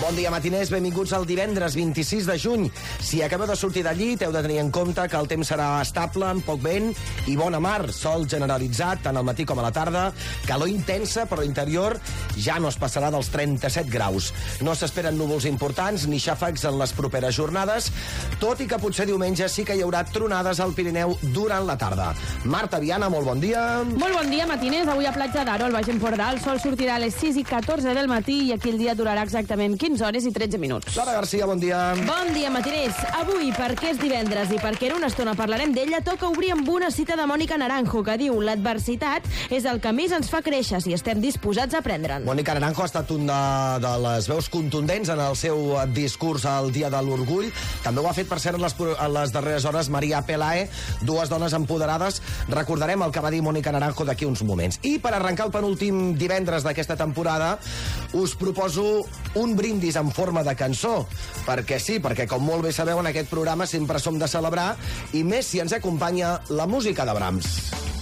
Bon dia, matiners. Benvinguts al divendres 26 de juny. Si acabeu de sortir del llit, heu de tenir en compte que el temps serà estable, amb poc vent i bona mar. Sol generalitzat, tant al matí com a la tarda. Calor intensa, però l'interior ja no es passarà dels 37 graus. No s'esperen núvols importants ni xàfecs en les properes jornades, tot i que potser diumenge sí que hi haurà tronades al Pirineu durant la tarda. Marta Viana, molt bon dia. Molt bon dia, matiners. Avui a Platja d'Aro, al Baix Empordà, el sol sortirà a les 6 i 14 del matí i aquí el dia durarà exactament 15 hores i 13 minuts. Lara Garcia, bon dia. Bon dia, matiners. Avui, perquè és divendres i perquè en una estona parlarem d'ella, toca obrir amb una cita de Mònica Naranjo, que diu: l'adversitat és el que més ens fa créixer si estem disposats a prendre'n. Mònica Naranjo ha estat un de les veus contundents en el seu discurs al Dia de l'Orgull. També ho ha fet, per cert, en les darreres hores Maria Pelae, dues dones empoderades. Recordarem el que va dir Mònica Naranjo d'aquí uns moments. I per arrencar el penúltim divendres d'aquesta temporada, us proposo un brindis en forma de cançó. Perquè sí, perquè com molt bé sabeu, en aquest programa sempre som de celebrar, i més si ens acompanya la música de Brahms.